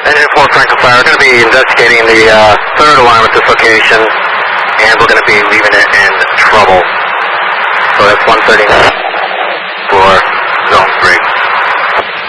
Engine 4 Franklin Fire, we're going to be investigating the third alarm at this location, and we're going to be leaving it in trouble. So that's 139.